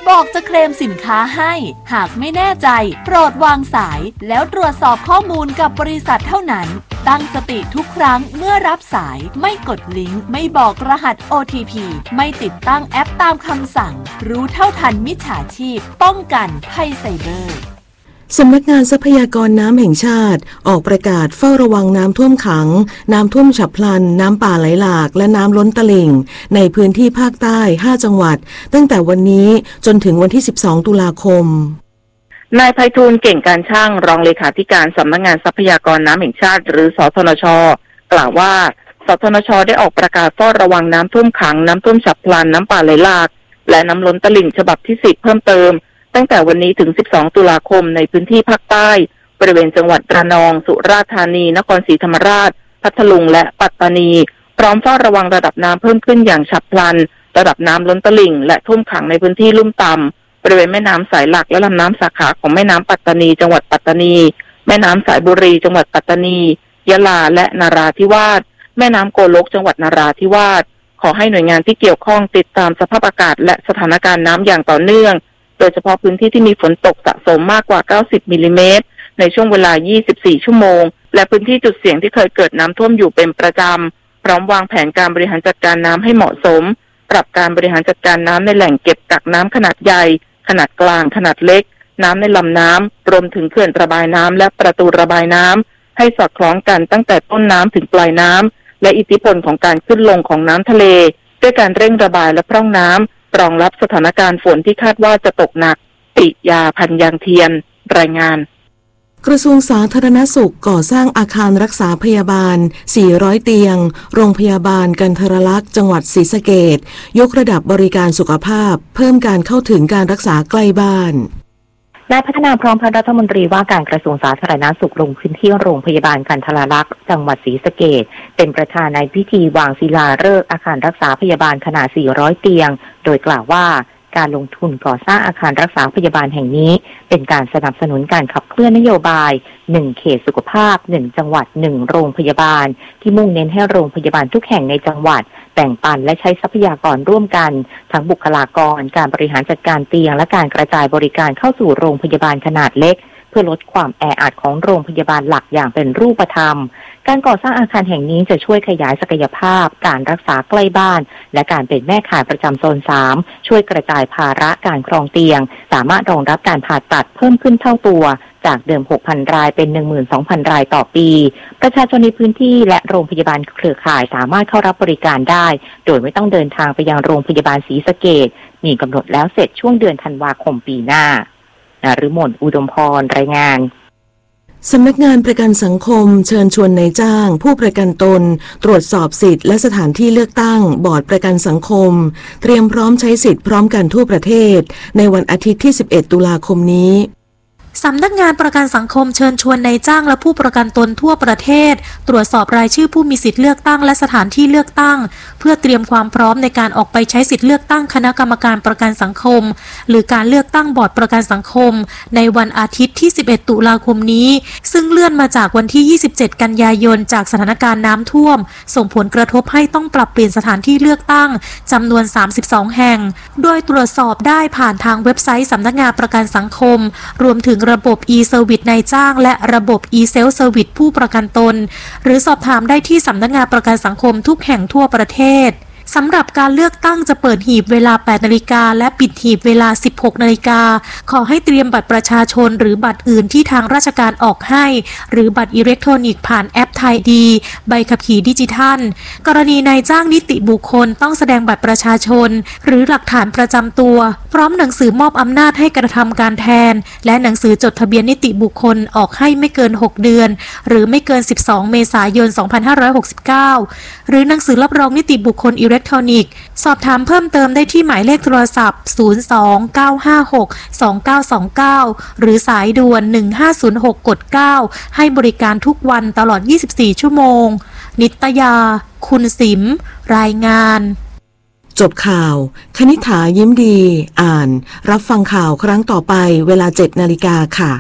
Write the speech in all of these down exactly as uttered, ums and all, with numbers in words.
บอกจะเคลมสินค้าให้หากไม่แน่ใจโปรดวางสายแล้วตรวจสอบข้อมูลกับบริษัทเท่านั้นตั้งสติทุกครั้งเมื่อรับสายไม่กดลิงก์ไม่บอกรหัส โอ ที พี ไม่ติดตั้งแอปตามคำสั่งรู้เท่าทันมิจฉาชีพป้องกันภัยไซเบอร์สำนักงานทรัพยากรน้ำแห่งชาติออกประกาศเฝ้าระวังน้ำท่วมขังน้ำท่วมฉับพลันน้ำป่าไหลหลากและน้ำล้นตลิ่งในพื้นที่ภาคใต้ห้าจังหวัดตั้งแต่วันนี้จนถึงวันที่สิบสองตุลาคมนายไพฑูรย์เก่งการช่างรองเลขาธิการสำนักงานทรัพยากรน้ำแห่งชาติหรือสทนช.กล่าวว่าสทนช.ได้ออกประกาศเฝ้าระวังน้ำท่วมขังน้ำท่วมฉับพลันน้ำป่าไหลหลากและน้ำล้นตลิ่งฉบับที่สิบเพิ่มเติมตั้งแต่วันนี้ถึงสิบสองตุลาคมในพื้นที่ภาคใต้บริเวณจังหวัดระนองสุราษฎร์ธานีนครศรีธรรมราชพัทลุงและปัตตานีพร้อมเฝ้าระวังระดับน้ำเพิ่มขึ้นอย่างฉับพลันระดับน้ำล้นตลิ่งและท่วมขังในพื้นที่ลุ่มต่ำบริเวณแม่น้ำสายหลักและลำน้ำสาขาของแม่น้ำปัตตานีจังหวัดปัตตานีแม่น้ำสายบุรีจังหวัดปัตตานียะลาและนราธิวาสแม่น้ำโกลกจังหวัดนราธิวาสขอให้หน่วยงานที่เกี่ยวข้องติดตามสภาพอากาศและสถานการณ์น้ำอย่างต่อเนื่องโดยเฉพาะพื้นที่ที่มีฝนตกสะสมมากกว่าเก้าสิบมิลลิเมตรในช่วงเวลายี่สิบสี่ชั่วโมงและพื้นที่จุดเสี่ยงที่เคยเกิดน้ำท่วมอยู่เป็นประจำพร้อมวางแผนการบริหารจัดการน้ำให้เหมาะสมปรับการบริหารจัดการน้ำในแหล่งเก็บกักน้ำขนาดใหญ่ขนาดกลางขนาดเล็กน้ำในลำน้ำรวมถึงเขื่อนระบายน้ำและประตูระบายน้ำให้สอดคล้องกันตั้งแต่ต้นน้ำถึงปลายน้ำและอิทธิพลของการขึ้นลงของน้ำทะเลด้วยการเร่งระบายและพร่องน้ำรองรับสถานการณ์ฝนที่คาดว่าจะตกหนักปิยาพันยางเทียนรายงานกระทรวงสาธารณสุขก่อสร้างอาคารรักษาพยาบาลสี่ร้อยเตียงโรงพยาบาลกันทรลักษณ์จังหวัดศรีสะเกษยกระดับบริการสุขภาพเพิ่มการเข้าถึงการรักษาใกล้บ้านนายพัฒนาพร้อมพัฒน์รัฐมนตรีว่าการกระทรวงสาธารณสุขลงพื้นที่โรงพยาบาลกันทรลักษณ์จังหวัดศรีสะเกษเป็นประธานในพิธีวางศิลาฤกษ์อาคารรักษาพยาบาลขนาดสี่ร้อยเตียงโดยกล่าวว่าการลงทุนก่อสร้างอาคารรักษาพยาบาลแห่งนี้เป็นการสนับสนุนการขับเคลื่อนนโยบายหนึ่งเขตสุขภาพหนึ่งจังหวัดหนึ่งโรงพยาบาลที่มุ่งเน้นให้โรงพยาบาลทุกแห่งในจังหวัดแบ่งปันและใช้ทรัพยากรร่วมกันทั้งบุคลากรการบริหารจัดการเตียงและการกระจายบริการเข้าสู่โรงพยาบาลขนาดเล็กเพื่อลดความแออัดของโรงพยาบาลหลักอย่างเป็นรูปธรรมการก่อสร้างอาคารแห่งนี้จะช่วยขยายศักยภาพการรักษาใกล้บ้านและการเป็นแม่ข่ายประจำโซนสามช่วยกระจายภาระการครองเตียงสามารถรองรับการผ่าตัดเพิ่มขึ้นเท่าตัวจากเดิม หกพัน รายเป็น หนึ่งหมื่นสองพัน รายต่อปีประชาชนในพื้นที่และโรงพยาบาลเครือข่ายสามารถเข้ารับบริการได้โดยไม่ต้องเดินทางไปยังโรงพยาบาลศรีสะเกษมีกำหนดแล้วเสร็จช่วงเดือนธันวาคมปีหน้านฤมลอุดมพรรายงานสำนักงานประกันสังคมเชิญชวนนายจ้างผู้ประกันตนตรวจสอบสิทธิ์และสถานที่เลือกตั้งบอร์ดประกันสังคมเตรียมพร้อมใช้สิทธิ์พร้อมกันทั่วประเทศในวันอาทิตย์ที่สิบเอ็ดตุลาคมนี้สำนักงานประกันสังคมเชิญชวนนายจ้างและผู้ประกันตนทั่วประเทศตรวจสอบรายชื่อผู้มีสิทธิ์เลือกตั้งและสถานที่เลือกตั้งเพื่อเตรียมความพร้อมในการออกไปใช้สิทธิ์เลือกตั้งคณะกรรมการประกันสังคมหรือการเลือกตั้งบอร์ดประกันสังคมในวันอาทิตย์ที่สิบเอ็ดตุลาคมนี้ซึ่งเลื่อนมาจากวันที่ยี่สิบเจ็ดกันยายนจากสถานการณ์น้ำท่วมส่งผลกระทบให้ต้องปรับเปลี่ยนสถานที่เลือกตั้งจำนวนสามสิบสองแห่งโดยตรวจสอบได้ผ่านทางเว็บไซต์สำนักงานประกันสังคมรวมถึงระบบ e-Service นายจ้างและระบบ e-Self Service ผู้ประกันตนหรือสอบถามได้ที่สำนักงานประกันสังคมทุกแห่งทั่วประเทศสำหรับการเลือกตั้งจะเปิดหีบเวลา แปดนาฬิกา และปิดหีบเวลา สิบหกนาฬิกาขอให้เตรียมบัตรประชาชนหรือบัตรอื่นที่ทางราชการออกให้หรือบัตรอิเล็กทรอนิกส์ผ่านแอปไทยดีใบขับขี่ดิจิทัลกรณีนายจ้างนิติบุคคลต้องแสดงบัตรประชาชนหรือหลักฐานประจำตัวพร้อมหนังสือมอบอำนาจให้กระทำการแทนและหนังสือจดทะเบียนนิติบุคคลออกให้ไม่เกินหกเดือนหรือไม่เกินสิบสองเมษายนสองพันห้าร้อยหกสิบเก้าหรือหนังสือรับรองนิติบุคคลอิเล็กทรอนิกส์สอบถามเพิ่มเติมได้ที่หมายเลขโทรศัพท์ศูนย์ สอง เก้า ห้า หก สอง เก้า สอง เก้าหรือสายด่วนหนึ่งห้าศูนย์หกกดเก้าให้บริการทุกวันตลอดยี่สิบสี่ชั่วโมงนิตยาคุณสิมรายงานจบข่าวคณิษฐายิ้มดีอ่านรับฟังข่าวครั้งต่อไปเวลา เจ็ดนาฬิกาค่ะ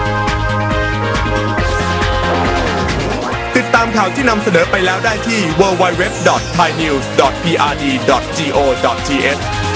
ติดตามข่าวที่นำเสนอไปแล้วได้ที่ ดับเบิลยู ดับเบิลยู ดับเบิลยู ดอท ไทยนิวส์ ดอท พี อาร์ ดี ดอท จี โอ ดอท ที เอช